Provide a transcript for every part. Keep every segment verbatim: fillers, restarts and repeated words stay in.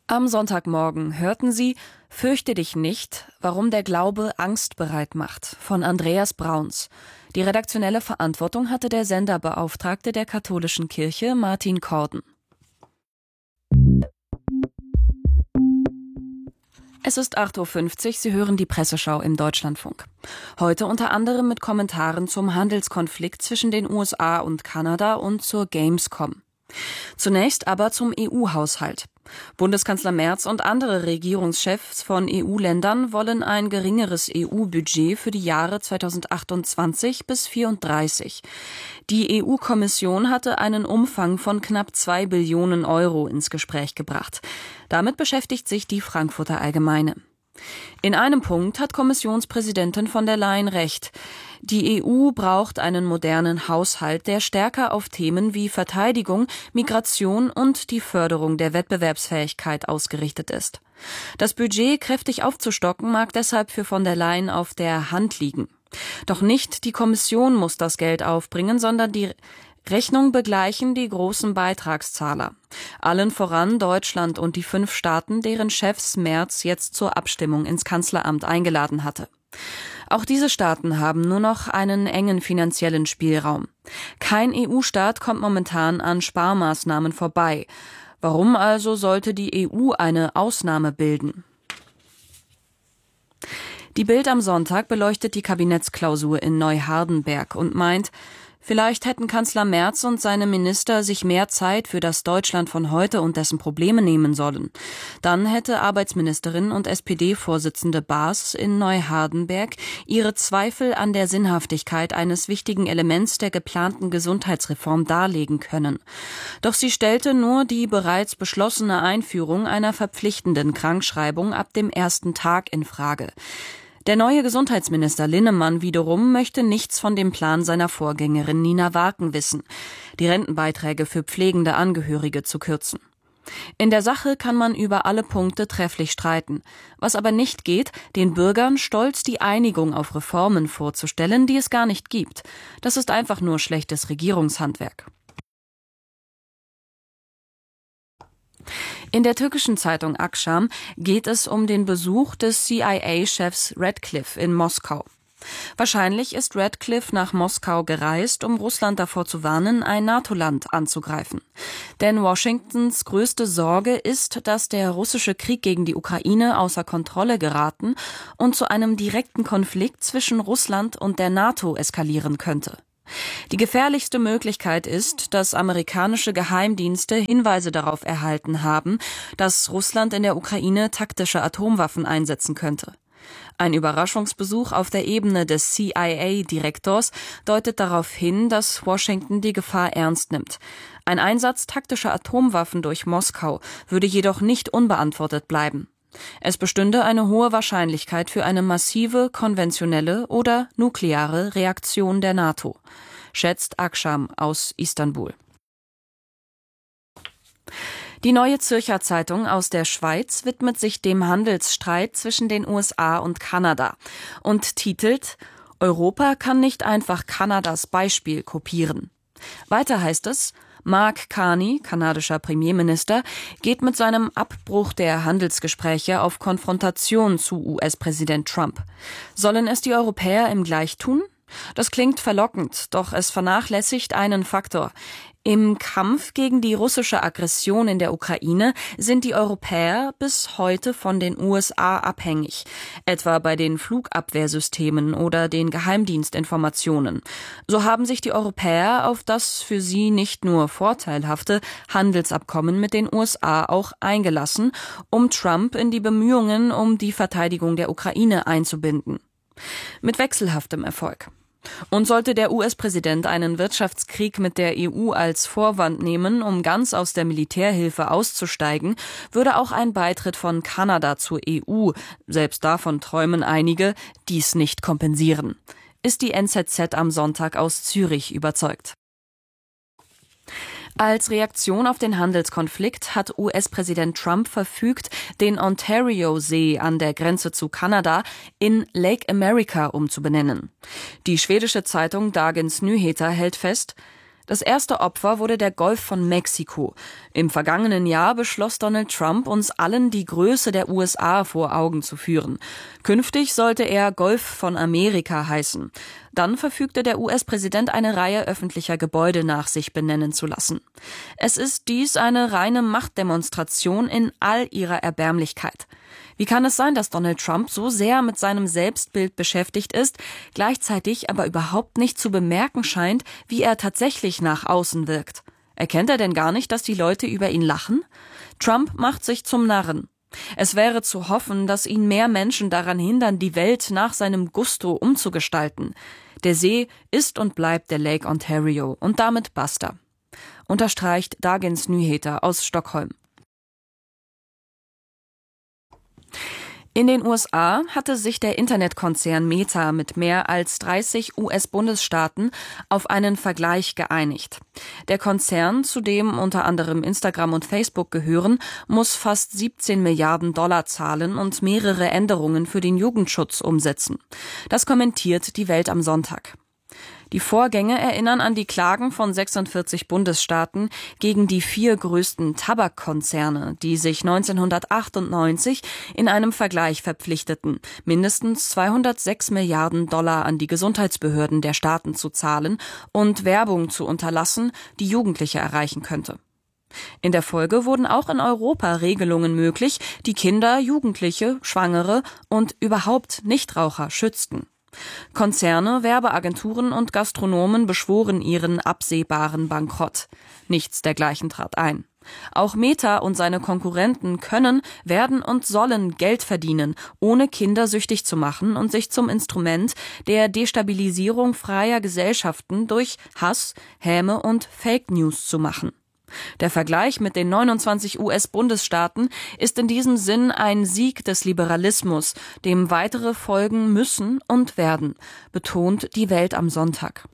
Am Sonntagmorgen hörten Sie »Fürchte dich nicht, warum der Glaube Angst bereit macht« von Andreas Brauns. Die redaktionelle Verantwortung hatte der Senderbeauftragte der katholischen Kirche, Martin Korden. Es ist acht Uhr fünfzig, Sie hören die Presseschau im Deutschlandfunk. Heute unter anderem mit Kommentaren zum Handelskonflikt zwischen den U S A und Kanada und zur Gamescom. Zunächst aber zum E U-Haushalt. Bundeskanzler Merz und andere Regierungschefs von E U-Ländern wollen ein geringeres E U-Budget für die Jahre zweitausendachtundzwanzig bis zweitausendvierunddreißig. Die E U-Kommission hatte einen Umfang von knapp zwei Billionen Euro ins Gespräch gebracht. Damit beschäftigt sich die Frankfurter Allgemeine. In einem Punkt hat Kommissionspräsidentin von der Leyen recht. Die E U braucht einen modernen Haushalt, der stärker auf Themen wie Verteidigung, Migration und die Förderung der Wettbewerbsfähigkeit ausgerichtet ist. Das Budget kräftig aufzustocken mag deshalb für von der Leyen auf der Hand liegen. Doch nicht die Kommission muss das Geld aufbringen, sondern die Rechnung begleichen die großen Beitragszahler. Allen voran Deutschland und die fünf Staaten, deren Chefs Merz jetzt zur Abstimmung ins Kanzleramt eingeladen hatte. Auch diese Staaten haben nur noch einen engen finanziellen Spielraum. Kein E U-Staat kommt momentan an Sparmaßnahmen vorbei. Warum also sollte die E U eine Ausnahme bilden? Die Bild am Sonntag beleuchtet die Kabinettsklausur in Neuhardenberg und meint, vielleicht hätten Kanzler Merz und seine Minister sich mehr Zeit für das Deutschland von heute und dessen Probleme nehmen sollen. Dann hätte Arbeitsministerin und S P D-Vorsitzende Baas in Neuhardenberg ihre Zweifel an der Sinnhaftigkeit eines wichtigen Elements der geplanten Gesundheitsreform darlegen können. Doch sie stellte nur die bereits beschlossene Einführung einer verpflichtenden Krankschreibung ab dem ersten Tag in Frage. Der neue Gesundheitsminister Linnemann wiederum möchte nichts von dem Plan seiner Vorgängerin Nina Warken wissen, die Rentenbeiträge für pflegende Angehörige zu kürzen. In der Sache kann man über alle Punkte trefflich streiten. Was aber nicht geht, den Bürgern stolz die Einigung auf Reformen vorzustellen, die es gar nicht gibt. Das ist einfach nur schlechtes Regierungshandwerk. In der türkischen Zeitung Akşam geht es um den Besuch des C I A-Chefs Ratcliffe in Moskau. Wahrscheinlich ist Ratcliffe nach Moskau gereist, um Russland davor zu warnen, ein NATO-Land anzugreifen. Denn Washingtons größte Sorge ist, dass der russische Krieg gegen die Ukraine außer Kontrolle geraten und zu einem direkten Konflikt zwischen Russland und der NATO eskalieren könnte. Die gefährlichste Möglichkeit ist, dass amerikanische Geheimdienste Hinweise darauf erhalten haben, dass Russland in der Ukraine taktische Atomwaffen einsetzen könnte. Ein Überraschungsbesuch auf der Ebene des C I A-Direktors deutet darauf hin, dass Washington die Gefahr ernst nimmt. Ein Einsatz taktischer Atomwaffen durch Moskau würde jedoch nicht unbeantwortet bleiben. Es bestünde eine hohe Wahrscheinlichkeit für eine massive, konventionelle oder nukleare Reaktion der NATO, schätzt Akşam aus Istanbul. Die Neue Zürcher Zeitung aus der Schweiz widmet sich dem Handelsstreit zwischen den U S A und Kanada und titelt »Europa kann nicht einfach Kanadas Beispiel kopieren«. Weiter heißt es, Mark Carney, kanadischer Premierminister, geht mit seinem Abbruch der Handelsgespräche auf Konfrontation zu U S-Präsident Trump. Sollen es die Europäer ihm gleich tun? Das klingt verlockend, doch es vernachlässigt einen Faktor. Im Kampf gegen die russische Aggression in der Ukraine sind die Europäer bis heute von den U S A abhängig, etwa bei den Flugabwehrsystemen oder den Geheimdienstinformationen. So haben sich die Europäer auf das für sie nicht nur vorteilhafte Handelsabkommen mit den U S A auch eingelassen, um Trump in die Bemühungen um die Verteidigung der Ukraine einzubinden. Mit wechselhaftem Erfolg. Und sollte der U S-Präsident einen Wirtschaftskrieg mit der E U als Vorwand nehmen, um ganz aus der Militärhilfe auszusteigen, würde auch ein Beitritt von Kanada zur E U, selbst davon träumen einige, dies nicht kompensieren. Ist die N Z Z am Sonntag aus Zürich überzeugt. Als Reaktion auf den Handelskonflikt hat U S-Präsident Trump verfügt, den Ontario-See an der Grenze zu Kanada in Lake America umzubenennen. Die schwedische Zeitung Dagens Nyheter hält fest, Das erste Opfer wurde der Golf von Mexiko. Im vergangenen Jahr beschloss Donald Trump, uns allen die Größe der U S A vor Augen zu führen. Künftig sollte er Golf von Amerika heißen. Dann verfügte der U S-Präsident, eine Reihe öffentlicher Gebäude nach sich benennen zu lassen. Es ist dies eine reine Machtdemonstration in all ihrer Erbärmlichkeit. Wie kann es sein, dass Donald Trump so sehr mit seinem Selbstbild beschäftigt ist, gleichzeitig aber überhaupt nicht zu bemerken scheint, wie er tatsächlich nach außen wirkt? Erkennt er denn gar nicht, dass die Leute über ihn lachen? Trump macht sich zum Narren. Es wäre zu hoffen, dass ihn mehr Menschen daran hindern, die Welt nach seinem Gusto umzugestalten. Der See ist und bleibt der Lake Ontario und damit basta. Unterstreicht Dagens Nyheter aus Stockholm. In den U S A hatte sich der Internetkonzern Meta mit mehr als dreißig U S-Bundesstaaten auf einen Vergleich geeinigt. Der Konzern, zu dem unter anderem Instagram und Facebook gehören, muss fast siebzehn Milliarden Dollar zahlen und mehrere Änderungen für den Jugendschutz umsetzen. Das kommentiert die Welt am Sonntag. Die Vorgänge erinnern an die Klagen von sechsundvierzig Bundesstaaten gegen die vier größten Tabakkonzerne, die sich neunzehnhundertachtundneunzig in einem Vergleich verpflichteten, mindestens zweihundertsechs Milliarden Dollar an die Gesundheitsbehörden der Staaten zu zahlen und Werbung zu unterlassen, die Jugendliche erreichen könnte. In der Folge wurden auch in Europa Regelungen möglich, die Kinder, Jugendliche, Schwangere und überhaupt Nichtraucher schützten. Konzerne, Werbeagenturen und Gastronomen beschworen ihren absehbaren Bankrott. Nichts dergleichen trat ein. Auch Meta und seine Konkurrenten können, werden und sollen Geld verdienen, ohne Kinder süchtig zu machen und sich zum Instrument der Destabilisierung freier Gesellschaften durch Hass, Häme und Fake News zu machen. Der Vergleich mit den neunundzwanzig U S-Bundesstaaten ist in diesem Sinn ein Sieg des Liberalismus, dem weitere folgen müssen und werden, betont die Welt am Sonntag.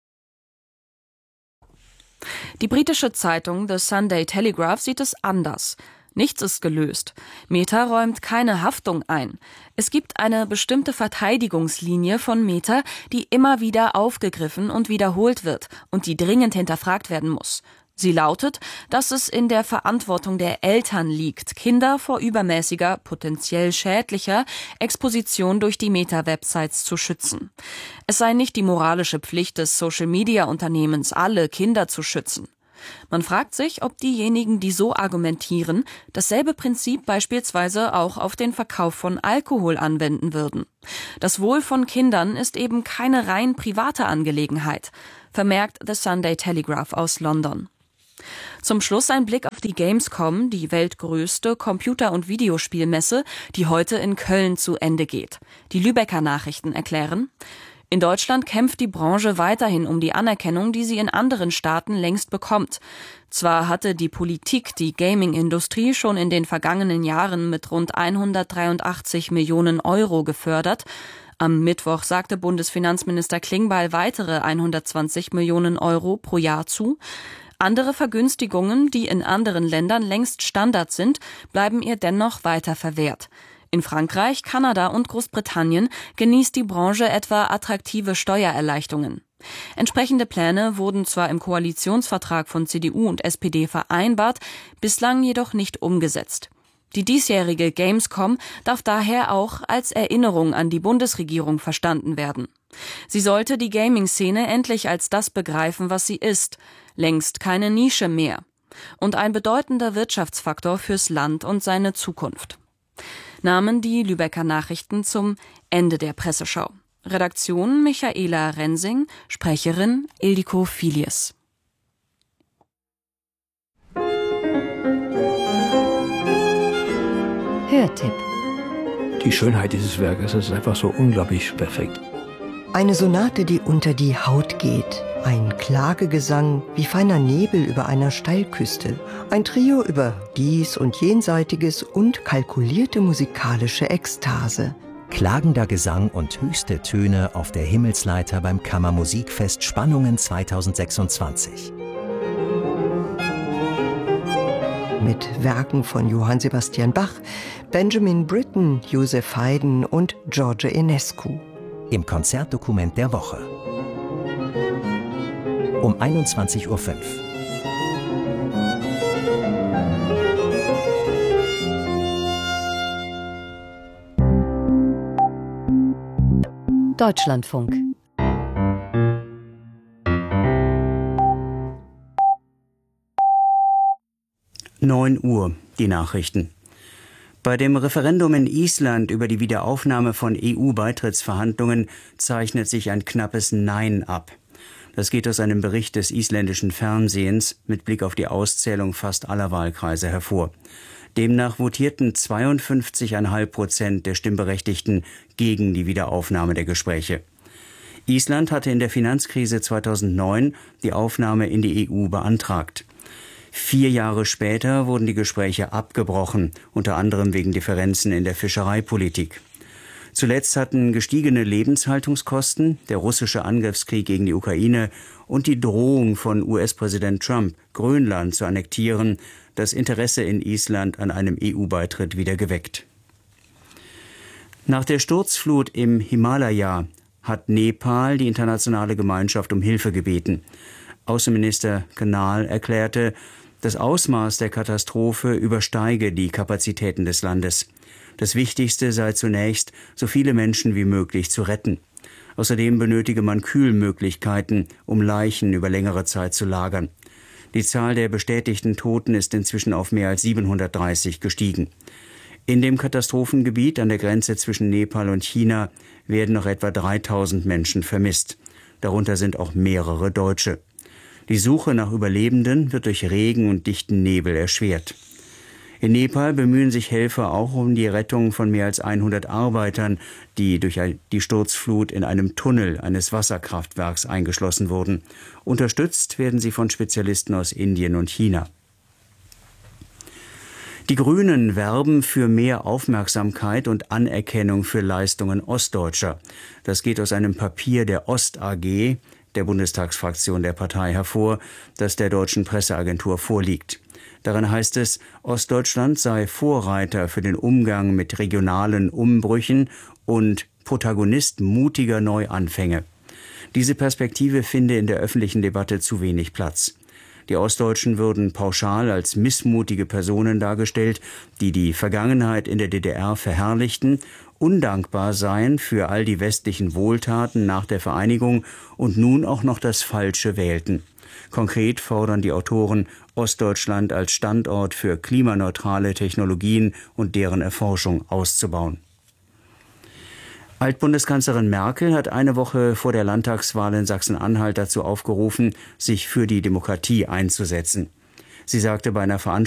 Die britische Zeitung The Sunday Telegraph sieht es anders. Nichts ist gelöst. Meta räumt keine Haftung ein. Es gibt eine bestimmte Verteidigungslinie von Meta, die immer wieder aufgegriffen und wiederholt wird und die dringend hinterfragt werden muss. Sie lautet, dass es in der Verantwortung der Eltern liegt, Kinder vor übermäßiger, potenziell schädlicher Exposition durch die Meta-Websites zu schützen. Es sei nicht die moralische Pflicht des Social-Media-Unternehmens, alle Kinder zu schützen. Man fragt sich, ob diejenigen, die so argumentieren, dasselbe Prinzip beispielsweise auch auf den Verkauf von Alkohol anwenden würden. Das Wohl von Kindern ist eben keine rein private Angelegenheit, vermerkt The Sunday Telegraph aus London. Zum Schluss ein Blick auf die Gamescom, die weltgrößte Computer- und Videospielmesse, die heute in Köln zu Ende geht. Die Lübecker Nachrichten erklären: In Deutschland kämpft die Branche weiterhin um die Anerkennung, die sie in anderen Staaten längst bekommt. Zwar hatte die Politik die Gaming-Industrie schon in den vergangenen Jahren mit rund hundertdreiundachtzig Millionen Euro gefördert. Am Mittwoch sagte Bundesfinanzminister Klingbeil weitere hundertzwanzig Millionen Euro pro Jahr zu. Andere Vergünstigungen, die in anderen Ländern längst Standard sind, bleiben ihr dennoch weiter verwehrt. In Frankreich, Kanada und Großbritannien genießt die Branche etwa attraktive Steuererleichterungen. Entsprechende Pläne wurden zwar im Koalitionsvertrag von C D U und S P D vereinbart, bislang jedoch nicht umgesetzt. Die diesjährige Gamescom darf daher auch als Erinnerung an die Bundesregierung verstanden werden. Sie sollte die Gaming-Szene endlich als das begreifen, was sie ist, längst keine Nische mehr und ein bedeutender Wirtschaftsfaktor fürs Land und seine Zukunft. Nahmen die Lübecker Nachrichten zum Ende der Presseschau. Redaktion Michaela Rensing, Sprecherin Ildiko Filius. Hörtipp. Die Schönheit dieses Werkes ist einfach so unglaublich perfekt. Eine Sonate, die unter die Haut geht. Ein Klagegesang wie feiner Nebel über einer Steilküste. Ein Trio über Dies und Jenseitiges und kalkulierte musikalische Ekstase. Klagender Gesang und höchste Töne auf der Himmelsleiter beim Kammermusikfest Spannungen zweitausendsechsundzwanzig. Mit Werken von Johann Sebastian Bach, Benjamin Britten, Joseph Haydn und George Enescu. Im Konzertdokument der Woche. um einundzwanzig Uhr fünf. Deutschlandfunk. neun Uhr, die Nachrichten. Bei dem Referendum in Island über die Wiederaufnahme von E U-Beitrittsverhandlungen zeichnet sich ein knappes Nein ab. Das geht aus einem Bericht des isländischen Fernsehens mit Blick auf die Auszählung fast aller Wahlkreise hervor. Demnach votierten zweiundfünfzig Komma fünf Prozent der Stimmberechtigten gegen die Wiederaufnahme der Gespräche. Island hatte in der Finanzkrise zweitausendneun die Aufnahme in die E U beantragt. Vier Jahre später wurden die Gespräche abgebrochen, unter anderem wegen Differenzen in der Fischereipolitik. Zuletzt hatten gestiegene Lebenshaltungskosten, der russische Angriffskrieg gegen die Ukraine und die Drohung von U S-Präsident Trump, Grönland zu annektieren, das Interesse in Island an einem E U-Beitritt wieder geweckt. Nach der Sturzflut im Himalaya hat Nepal die internationale Gemeinschaft um Hilfe gebeten. Außenminister Kanal erklärte, das Ausmaß der Katastrophe übersteige die Kapazitäten des Landes. Das Wichtigste sei zunächst, so viele Menschen wie möglich zu retten. Außerdem benötige man Kühlmöglichkeiten, um Leichen über längere Zeit zu lagern. Die Zahl der bestätigten Toten ist inzwischen auf mehr als siebenhundertdreißig gestiegen. In dem Katastrophengebiet an der Grenze zwischen Nepal und China werden noch etwa dreitausend Menschen vermisst. Darunter sind auch mehrere Deutsche. Die Suche nach Überlebenden wird durch Regen und dichten Nebel erschwert. In Nepal bemühen sich Helfer auch um die Rettung von mehr als hundert Arbeitern, die durch die Sturzflut in einem Tunnel eines Wasserkraftwerks eingeschlossen wurden. Unterstützt werden sie von Spezialisten aus Indien und China. Die Grünen werben für mehr Aufmerksamkeit und Anerkennung für Leistungen Ostdeutscher. Das geht aus einem Papier der Ost A G, der Bundestagsfraktion der Partei, hervor, das der deutschen Presseagentur vorliegt. Darin heißt es, Ostdeutschland sei Vorreiter für den Umgang mit regionalen Umbrüchen und Protagonist mutiger Neuanfänge. Diese Perspektive finde in der öffentlichen Debatte zu wenig Platz. Die Ostdeutschen würden pauschal als missmutige Personen dargestellt, die die Vergangenheit in der D D R verherrlichten, undankbar seien für all die westlichen Wohltaten nach der Vereinigung und nun auch noch das Falsche wählten. Konkret fordern die Autoren, Ostdeutschland als Standort für klimaneutrale Technologien und deren Erforschung auszubauen. Altbundeskanzlerin Merkel hat eine Woche vor der Landtagswahl in Sachsen-Anhalt dazu aufgerufen, sich für die Demokratie einzusetzen. Sie sagte bei einer Veranstaltung